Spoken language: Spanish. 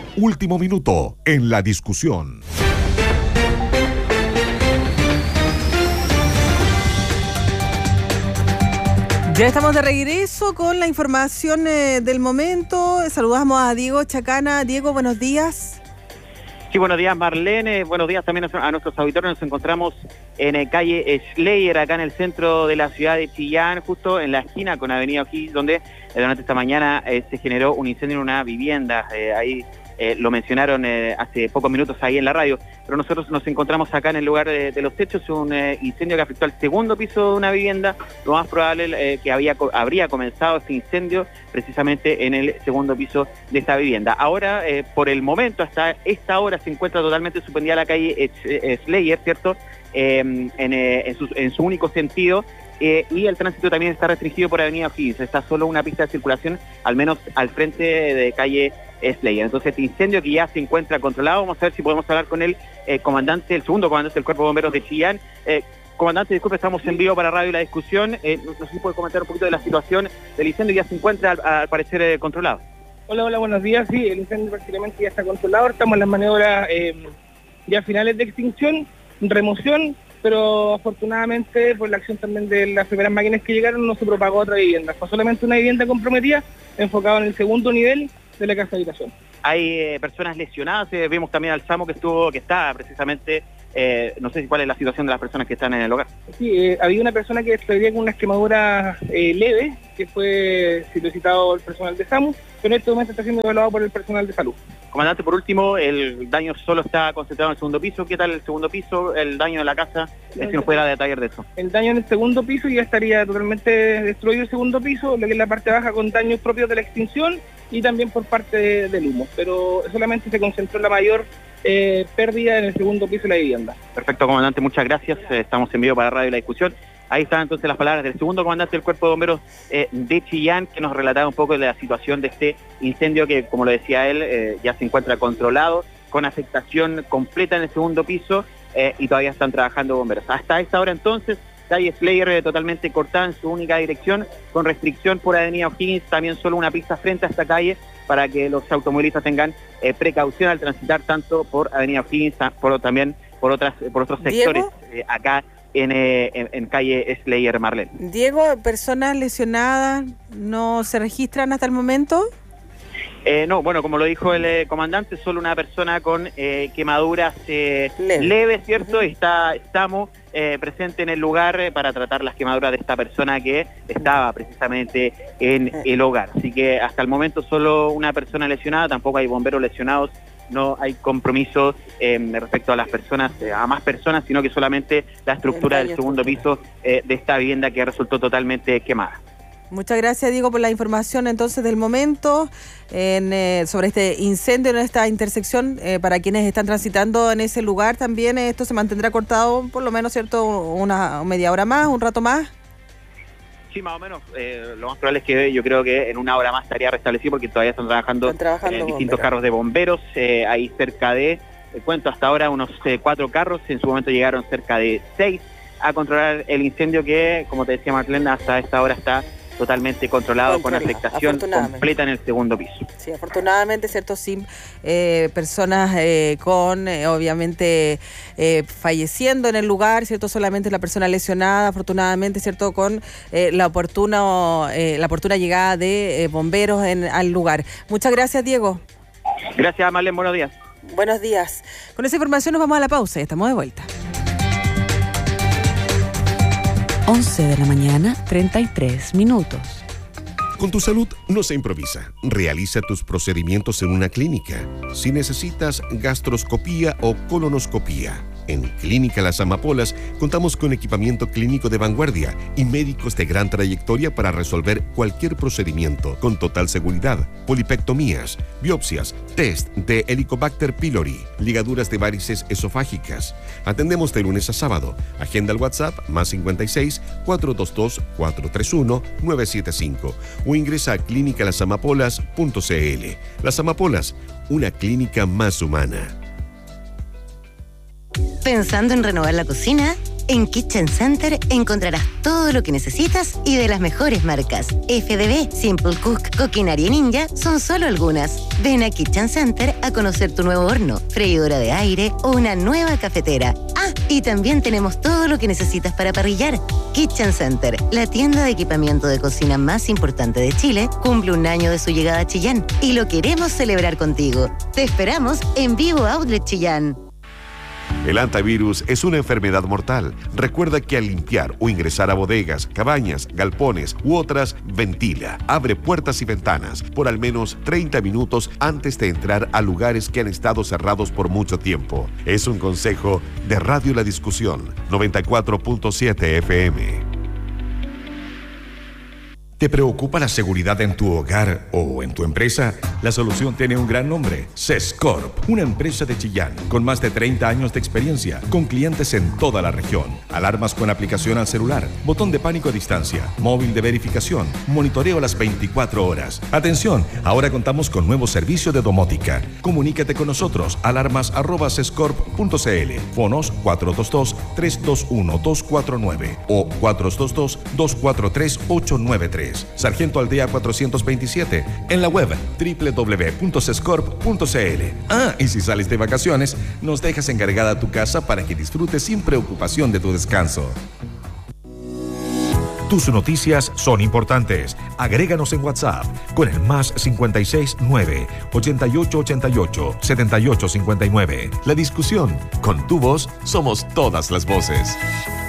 Último minuto en la discusión. Ya estamos de regreso con la información del momento. Saludamos a Diego Chacana. Diego, buenos días. Sí, buenos días, Marlene. Buenos días también a nuestros auditores. Nos encontramos en calle Schleyer, acá en el centro de la ciudad de Chillán, justo en la esquina con Avenida O'Higgins, donde durante esta mañana se generó un incendio en una vivienda. Ahí lo mencionaron hace pocos minutos ahí en la radio, pero nosotros nos encontramos acá en el lugar de los hechos, un incendio que afectó al segundo piso de una vivienda. Lo más probable que habría comenzado este incendio precisamente en el segundo piso de esta vivienda. Ahora, por el momento, hasta esta hora se encuentra totalmente suspendida la calle Schleyer, ¿cierto? En su único sentido. Y el tránsito también está restringido por Avenida O'Higgins. Está solo una pista de circulación, al menos al frente de calle Schleyer. Entonces, este incendio que ya se encuentra controlado, vamos a ver si podemos hablar con el comandante, el segundo comandante del Cuerpo de Bomberos de Chillán. Comandante, disculpe, estamos en vivo para Radio La Discusión. No sé si puede comentar un poquito de la situación del incendio. Ya se encuentra, al parecer, controlado. Hola, buenos días. Sí, el incendio prácticamente ya está controlado. Estamos en las maniobras ya finales de extinción, remoción, pero afortunadamente por la acción también de las primeras máquinas que llegaron no se propagó a otra vivienda. Fue solamente una vivienda comprometida enfocada en el segundo nivel de la casa habitación. Hay personas lesionadas, vimos también al SAMU que está precisamente, no sé cuál es la situación de las personas que están en el hogar. Sí, había una persona que estaría con una quemadura leve, que fue solicitado el personal de SAMU, pero en este momento está siendo evaluado por el personal de salud. Comandante, por último, el daño solo está concentrado en el segundo piso. ¿Qué tal el segundo piso, el daño de la casa? Si nos puede dar detalles de eso. El daño en el segundo piso ya estaría totalmente destruido el segundo piso, lo que es la parte baja con daños propios de la extinción y también por parte del humo, pero solamente se concentró la mayor pérdida en el segundo piso de la vivienda. Perfecto, comandante, muchas gracias. Estamos en vivo para Radio La Discusión. Ahí están entonces las palabras del segundo comandante del Cuerpo de Bomberos de Chillán, que nos relataba un poco de la situación de este incendio que, como lo decía él, ya se encuentra controlado, con afectación completa en el segundo piso y todavía están trabajando bomberos. Hasta esta hora entonces, calle Schleyer totalmente cortada en su única dirección, con restricción por Avenida O'Higgins, también solo una pista frente a esta calle para que los automovilistas tengan precaución al transitar tanto por Avenida O'Higgins, también por otros sectores acá en calle Schleyer, Marlene. Diego, ¿personas lesionadas no se registran hasta el momento? No, bueno, como lo dijo el comandante, solo una persona con quemaduras leves, ¿cierto? Estamos presente en el lugar para tratar las quemaduras de esta persona que estaba precisamente en el hogar. Así que hasta el momento solo una persona lesionada, tampoco hay bomberos lesionados, no hay compromiso respecto a las personas, a más personas, sino que solamente la estructura del segundo piso de esta vivienda que resultó totalmente quemada. Muchas gracias, Diego, por la información entonces del momento sobre este incendio en esta intersección. Para quienes están transitando en ese lugar también, esto se mantendrá cortado por lo menos, ¿cierto?, una media hora más, un rato más. Sí, más o menos. Lo más probable es que yo creo que en una hora más estaría restablecido porque todavía están trabajando distintos carros de bomberos. Ahí cerca de, cuento hasta ahora, unos 4 carros. En su momento llegaron cerca de 6 a controlar el incendio que, como te decía Marlene, hasta esta hora está totalmente controlado con afectación completa en el segundo piso. Sí, afortunadamente, ¿cierto? Sin personas con, obviamente, falleciendo en el lugar, ¿cierto? Solamente la persona lesionada, afortunadamente, ¿cierto? Con la oportuna llegada de bomberos al lugar. Muchas gracias, Diego. Gracias, Marlene. Buenos días. Buenos días. Con esa información nos vamos a la pausa y estamos de vuelta. 11 de la mañana, 33 minutos. Con tu salud no se improvisa. Realiza tus procedimientos en una clínica. Si necesitas gastroscopía o colonoscopía. En Clínica Las Amapolas contamos con equipamiento clínico de vanguardia y médicos de gran trayectoria para resolver cualquier procedimiento con total seguridad. Polipectomías, biopsias, test de Helicobacter pylori, ligaduras de varices esofágicas. Atendemos de lunes a sábado. Agenda al WhatsApp +56 422 431 975 o ingresa a clinicalasamapolas.cl. Las Amapolas, una clínica más humana. ¿Pensando en renovar la cocina? En Kitchen Center encontrarás todo lo que necesitas y de las mejores marcas. FDB, Simple Cook, Coquinaria Ninja son solo algunas. Ven a Kitchen Center a conocer tu nuevo horno, freidora de aire o una nueva cafetera. Ah, y también tenemos todo lo que necesitas para parrillar. Kitchen Center, la tienda de equipamiento de cocina más importante de Chile, cumple un año de su llegada a Chillán y lo queremos celebrar contigo. Te esperamos en Vivo Outlet Chillán. El antivirus es una enfermedad mortal. Recuerda que al limpiar o ingresar a bodegas, cabañas, galpones u otras, ventila, abre puertas y ventanas por al menos 30 minutos antes de entrar a lugares que han estado cerrados por mucho tiempo. Es un consejo de Radio La Discusión, 94.7 FM. ¿Te preocupa la seguridad en tu hogar o en tu empresa? La solución tiene un gran nombre: Sescorp, una empresa de Chillán con más de 30 años de experiencia, con clientes en toda la región. Alarmas con aplicación al celular, botón de pánico a distancia, móvil de verificación, monitoreo a las 24 horas. Atención, ahora contamos con nuevo servicio de domótica. Comunícate con nosotros, alarmas@sescorp.cl, fonos 422-321-249 o 422-243-893. Sargento Aldea 427, en la web www.sescorp.cl. Ah, y si sales de vacaciones, nos dejas encargada tu casa para que disfrutes sin preocupación de tu descanso. Tus noticias son importantes. Agréganos en WhatsApp con el +56 9 8888 7859. La discusión, con tu voz somos todas las voces.